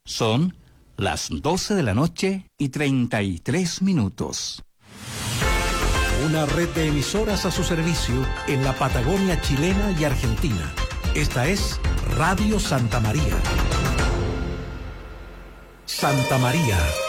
Son las 12 de la noche y 33 minutos. Una red de emisoras a su servicio en la Patagonia chilena y argentina. Esta es Radio Santa María. Santa María,